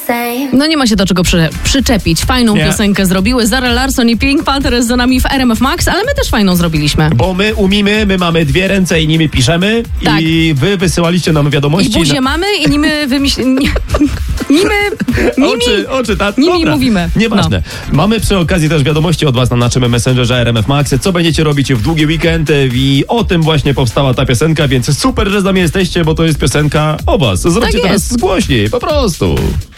No nie ma się do czego przyczepić. Fajną piosenkę zrobiły Zara Larsson i Pink Panther jest za nami w RMF Max, ale my też fajną zrobiliśmy. Bo my umimy, my mamy dwie ręce i nimi piszemy i wy wysyłaliście nam wiadomości. I buzię mamy i nimi Oczy, tak? Nimi Dobra. mówimy. Nieważne. Mamy przy okazji też wiadomości od was na naszym Messengerze RMF Max. Co będziecie robić w długi weekend i o tym właśnie powstała ta piosenka, więc super, że z nami jesteście, bo to jest piosenka o was. Zróbcie teraz głośniej, po prostu.